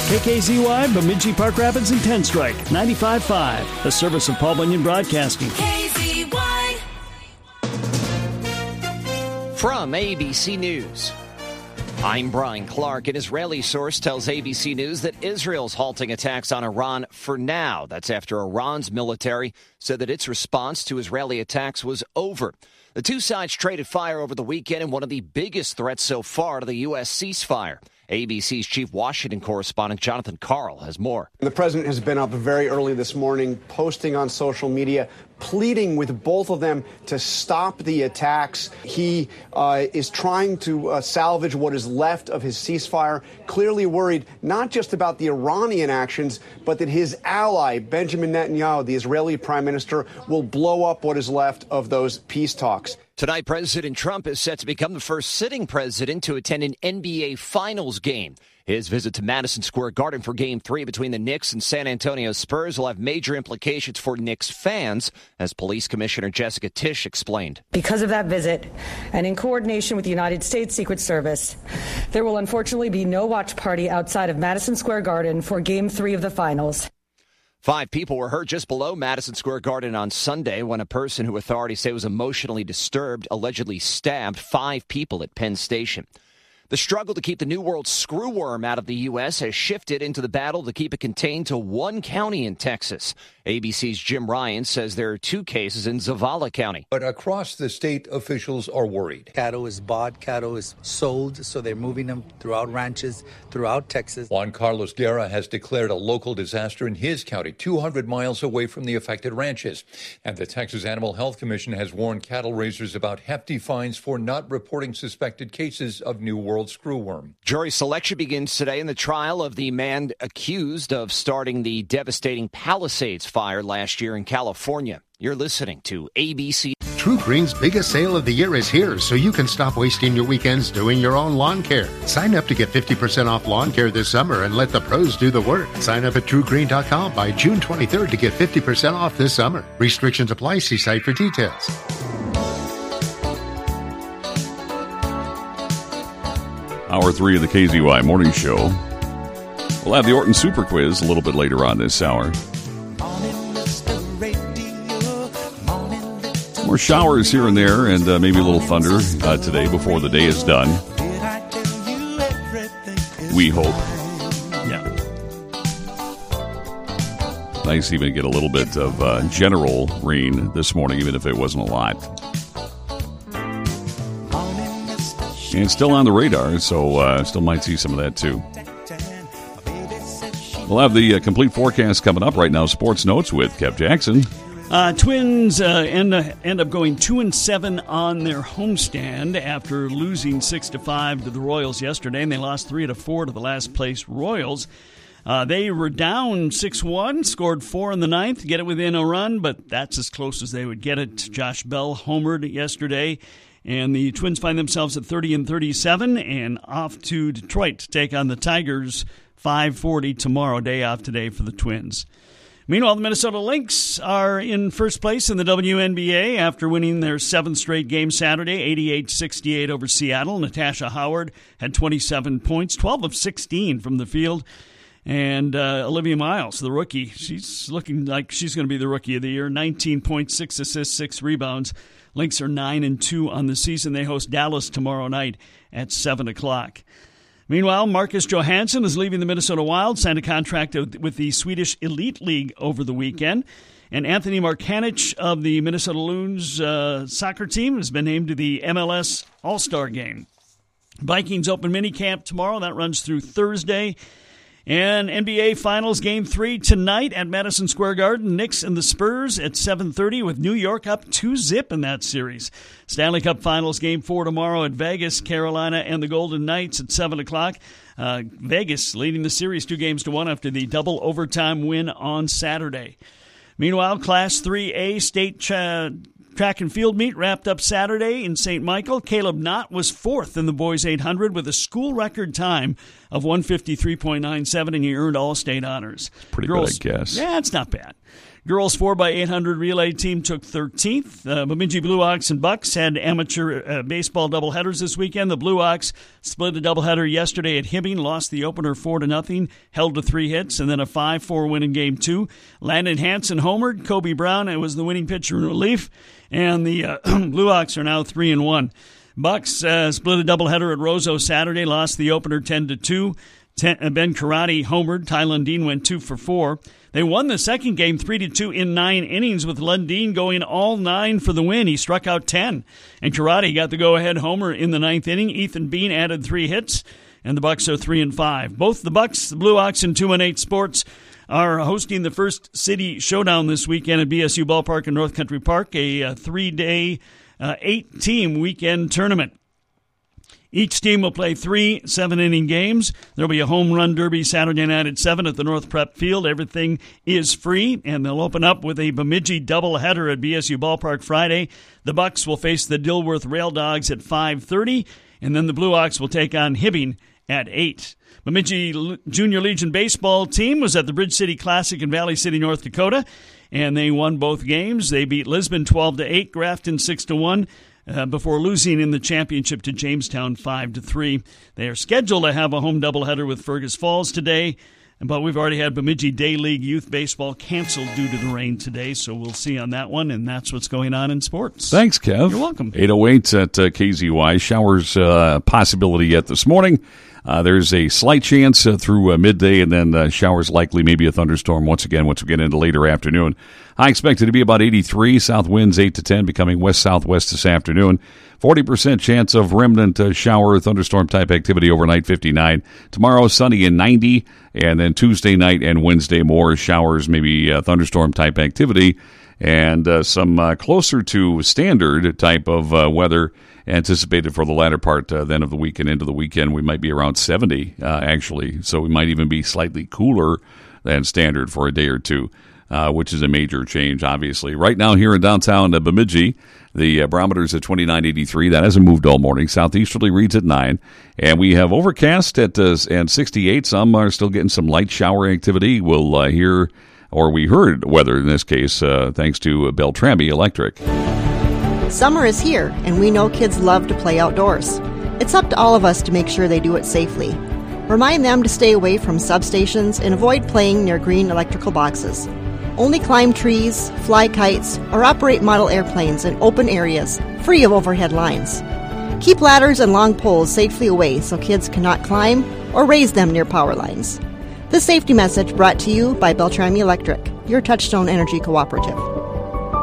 KKZY, Bemidji, Park Rapids, and 10 Strike, 95.5, a service of Paul Bunyan Broadcasting. KZY. From ABC News, I'm Brian Clark. An Israeli source tells ABC News that Israel's halting attacks on Iran for now. That's after Iran's military said that its response to Israeli attacks was over. The two sides traded fire over the weekend in one of the biggest threats so far to the U.S. ceasefire. ABC's chief Washington correspondent Jonathan Karl has more. The president has been up very early this morning, posting on social media, pleading with both of them to stop the attacks. He is trying to salvage what is left of his ceasefire, clearly worried not just about the Iranian actions, but that his ally, Benjamin Netanyahu, the Israeli prime minister, will blow up what is left of those peace talks. Tonight, President Trump is set to become the first sitting president to attend an NBA Finals game. His visit to Madison Square Garden for Game 3 between the Knicks and San Antonio Spurs will have major implications for Knicks fans, as Police Commissioner Jessica Tisch explained. Because of that visit, and in coordination with the United States Secret Service, there will unfortunately be no watch party outside of Madison Square Garden for Game 3 of the Finals. 5 people were hurt just below Madison Square Garden on Sunday when a person who authorities say was emotionally disturbed allegedly stabbed 5 people at Penn Station. The struggle to keep the New World screwworm out of the U.S. has shifted into the battle to keep it contained to one county in Texas. ABC's Jim Ryan says there are 2 cases in Zavala County. But across the state, officials are worried. Cattle is bought, cattle is sold, so they're moving them throughout ranches, throughout Texas. Juan Carlos Guerra has declared a local disaster in his county, 200 miles away from the affected ranches. And the Texas Animal Health Commission has warned cattle raisers about hefty fines for not reporting suspected cases of New World screwworm. Jury selection begins today in the trial of the man accused of starting the devastating Palisades fire last year in California. You're listening to ABC. True Green's biggest sale of the year is here, so you can stop wasting your weekends doing your own lawn care. Sign up to get 50% off lawn care this summer and let the pros do the work. Sign up at TrueGreen.com by June 23rd to get 50% off this summer. Restrictions apply. See site for details. Hour 3 of the KZY Morning Show. We'll have the Orton Super Quiz a little bit later on this hour. More showers here and there, and maybe a little thunder today before the day is done. We hope. Yeah. Nice even to get a little bit of general rain this morning, even if it wasn't a lot. And still on the radar, so still might see some of that too. We'll have the complete forecast coming up right now. Sports Notes with Kev Jackson. Twins end up going 2-7 on their homestand after losing 6-5 to the Royals yesterday, and they lost 3-4 to the last place Royals. They were down 6-1, scored 4 in the ninth to get it within a run, but that's as close as they would get it. Josh Bell homered yesterday. And the Twins find themselves at 30-37 and off to Detroit to take on the Tigers 5:40 tomorrow, day off today for the Twins. Meanwhile, the Minnesota Lynx are in first place in the WNBA after winning their 7th straight game Saturday, 88-68 over Seattle. Natasha Howard had 27 points, 12 of 16 from the field. And Olivia Miles, the rookie, she's looking like she's going to be the rookie of the year. 19 points, 6 assists, 6 rebounds. Lynx are 9-2 on the season. They host Dallas tomorrow night at 7 o'clock. Meanwhile, Marcus Johansson is leaving the Minnesota Wild, signed a contract with the Swedish Elite League over the weekend. And Anthony Markanich of the Minnesota Loons soccer team has been named to the MLS All-Star Game. Vikings open minicamp tomorrow. That runs through Thursday. And NBA Finals Game 3 tonight at Madison Square Garden. Knicks and the Spurs at 7:30 with New York up 2-0 in that series. Stanley Cup Finals Game 4 tomorrow at Vegas. Carolina and the Golden Knights at 7 o'clock. Vegas leading the series 2-1 after the double overtime win on Saturday. Meanwhile, Class 3A state track and field meet wrapped up Saturday in St. Michael. Caleb Knott was 4th in the boys 800 with a school record time of 153.97, and he earned all state honors. Pretty good, I guess. Yeah, it's not bad. Girls 4x800 relay team took 13th. Bemidji Blue Ox and Bucks had amateur baseball doubleheaders this weekend. The Blue Ox split a doubleheader yesterday at Hibbing, lost the opener 4-0, held to 3 hits, and then a 5-4 win in Game 2. Landon Hansen homered. Kobe Brown was the winning pitcher in relief, and the Blue Ox are now 3-1. Bucks split a doubleheader at Roseau Saturday, lost the opener 10-2. Ben Karate homered. Ty Lundeen went 2 for 4. They won the second game 3-2 in 9 innings, with Lundeen going all 9 for the win. He struck out 10. And Karate got the go-ahead homer in the 9th inning. Ethan Bean added 3 hits, and the Bucks are 3-5. Both the Bucks, the Blue Ox, and 218 Sports are hosting the First City Showdown this weekend at BSU Ballpark in North Country Park, a 3-day, 8-team weekend tournament. Each team will play 3 7-inning games. There will be a home run derby Saturday night at 7 at the North Prep Field. Everything is free, and they'll open up with a Bemidji doubleheader at BSU Ballpark Friday. The Bucks will face the Dilworth Rail Dogs at 5:30, and then the Blue Ox will take on Hibbing at 8. Bemidji Junior Legion baseball team was at the Bridge City Classic in Valley City, North Dakota, and they won both games. They beat Lisbon 12-8, Grafton 6-1. Before losing in the championship to Jamestown 5-3. They are scheduled to have a home doubleheader with Fergus Falls today, but we've already had Bemidji Day League Youth Baseball canceled due to the rain today, so we'll see on that one, and that's what's going on in sports. Thanks, Kev. You're welcome. 8:08 at KZY. Showers possibility yet this morning. There's a slight chance through midday, and then showers likely, maybe a thunderstorm once we get into later afternoon. High expected to be about 83. South winds 8 to 10, becoming west-southwest this afternoon. 40% chance of remnant shower, thunderstorm type activity overnight, 59. Tomorrow, sunny and 90. And then Tuesday night and Wednesday, more showers, maybe thunderstorm type activity. And some closer to standard type of weather anticipated for the latter part then of the week and into the weekend. We might be around 70, actually. So we might even be slightly cooler than standard for a day or two, which is a major change, obviously. Right now here in downtown Bemidji, the barometer's at 29.83. That hasn't moved all morning. Southeasterly reads at 9. And we have overcast at and 68. Some are still getting some light shower activity. We'll hear, or we heard weather in this case, thanks to Beltrami Electric. Summer is here, and we know kids love to play outdoors. It's up to all of us to make sure they do it safely. Remind them to stay away from substations and avoid playing near green electrical boxes. Only climb trees, fly kites, or operate model airplanes in open areas, free of overhead lines. Keep ladders and long poles safely away so kids cannot climb or raise them near power lines. This safety message brought to you by Beltrami Electric, your Touchstone Energy Cooperative.